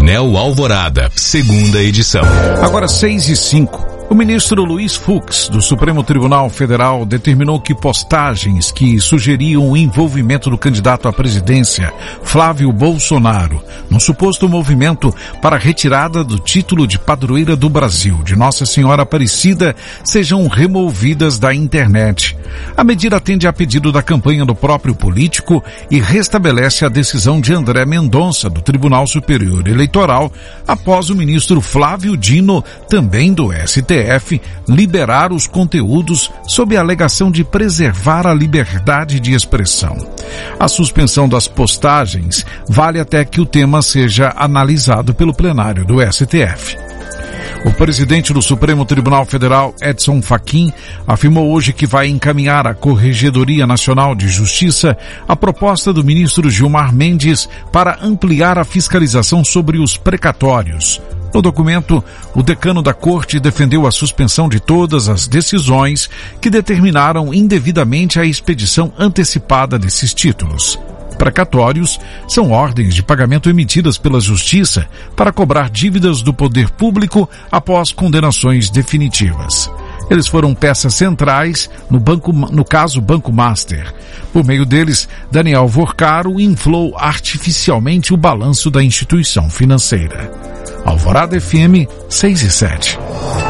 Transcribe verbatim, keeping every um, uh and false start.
Painel Alvorada, segunda edição. Agora seis e cinco. O ministro Luiz Fux, do Supremo Tribunal Federal, determinou que postagens que sugeriam o envolvimento do candidato à presidência, Flávio Bolsonaro, num suposto movimento para a retirada do título de padroeira do Brasil, de Nossa Senhora Aparecida, sejam removidas da internet. A medida atende a pedido da campanha do próprio político e restabelece a decisão de André Mendonça, do Tribunal Superior Eleitoral, após o ministro Flávio Dino, também do S T F, liberar os conteúdos sob a alegação de preservar a liberdade de expressão. A suspensão das postagens vale até que o tema seja analisado pelo plenário do S T F. O presidente do Supremo Tribunal Federal, Edson Fachin, afirmou hoje que vai encaminhar à Corregedoria Nacional de Justiça a proposta do ministro Gilmar Mendes para ampliar a fiscalização sobre os precatórios. No documento, o decano da Corte defendeu a suspensão de todas as decisões que determinaram indevidamente a expedição antecipada desses títulos. Precatórios são ordens de pagamento emitidas pela Justiça para cobrar dívidas do poder público após condenações definitivas. Eles foram peças centrais no, banco, no caso Banco Master. Por meio deles, Daniel Vorcaro inflou artificialmente o balanço da instituição financeira. Alvorada F M seis e sete.